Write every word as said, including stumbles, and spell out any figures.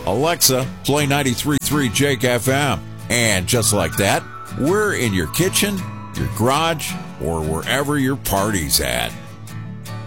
Alexa, play ninety-three point three Jake F M. And just like that, we're in your kitchen, your garage, or wherever your party's at.